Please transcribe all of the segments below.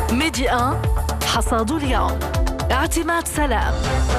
ميدي 1 حصاد اليوم. اعتماد سلام.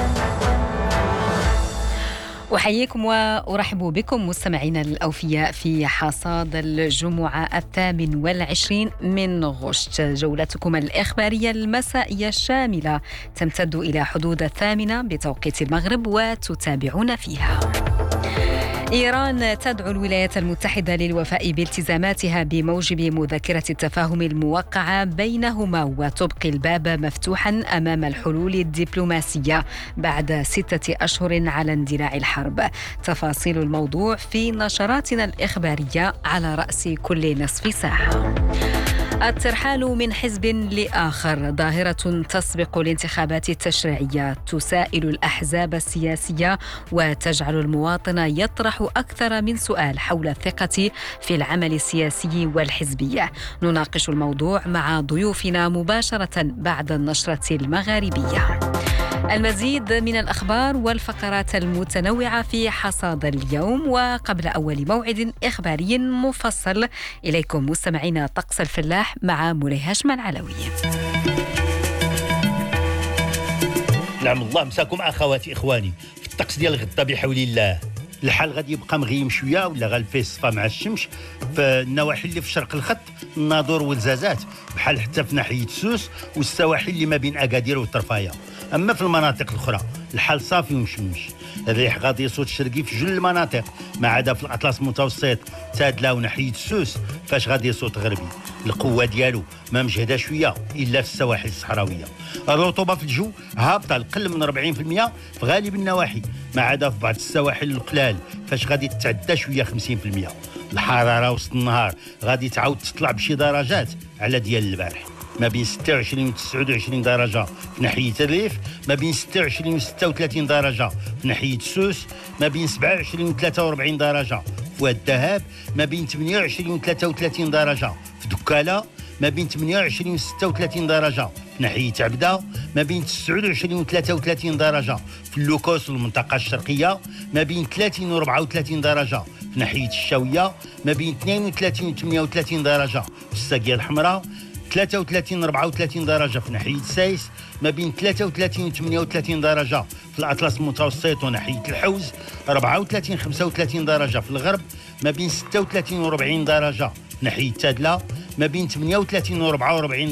أحييكم وأرحب بكم مستمعينا الأوفياء في حصاد الجمعة 28 من غشت. جولتكم الإخبارية المسائية الشاملة تمتد إلى حدود 8 بتوقيت المغرب وتتابعون فيها. إيران تدعو الولايات المتحدة للوفاء بالتزاماتها بموجب مذكرة التفاهم الموقعة بينهما وتبقي الباب مفتوحا أمام الحلول الدبلوماسية بعد 6 أشهر على اندلاع الحرب. تفاصيل الموضوع في نشراتنا الإخبارية على رأس كل نصف ساعة. الترحال من حزب لآخر ظاهرة تسبق الانتخابات التشريعية، تسائل الأحزاب السياسية وتجعل المواطن يطرح أكثر من سؤال حول الثقة في العمل السياسي والحزبي. نناقش الموضوع مع ضيوفنا مباشرة بعد النشرة المغاربية. المزيد من الأخبار والفقرات المتنوعة في حصاد اليوم. وقبل أول موعد إخباري مفصل إليكم مستمعينا طقس الفلاح مع مولاي هاشم العلوي. نعم الله مساكم أخواتي إخواني. في الطقس ديال غدا بحول الله الحال غادي يبقى مغيم شويه ولا غالفيه الصفا مع الشمس في النواحي اللي في شرق الخط، الناظور والزازات، بحال حتى في ناحيه سوس والسواحل اللي ما بين اكادير والطرفايه. اما في المناطق الاخرى الحال صافي ومشمش. الريح غادي يصوت شرقي في جل المناطق ما عدا في الاطلس المتوسط تادلا وناحيه سوس فاش غادي يصوت غربي. القوه ديالو ما مجهده شويه الا في السواحل الصحراويه. الرطوبه في الجو هابطه لقل من 40% في غالب النواحي ما عدا في بعض السواحل القلال فاش غادي تتعدى شويه 50%. الحراره وسط النهار غادي تعاود تطلع بشي درجات على ديال البارح، ما بين 26 و 29 درجه في ناحيه الريف، ما بين 26 و 36 درجه في ناحيه سوس، ما بين 27 و 43 درجه في واد الذهب، ما بين 28 و 33 درجه في دكاله، ما بين 28 و 36 درجه في ناحيه عبده، ما بين 29 و 33 درجه في اللوكوس والمنطقه الشرقيه، ما بين 30 و 34 درجه في ناحيه الشاويه، ما بين 32 و 38 درجه في الساقيه الحمراء، 33 و 34 درجه في ناحيه سايس، ما بين 33 و 38 درجه في الاطلس المتوسط وناحيه الحوز، 34 35 درجه في الغرب، ما بين 36 و 40 درجه في ناحيه تادله، ما بين 38 و 44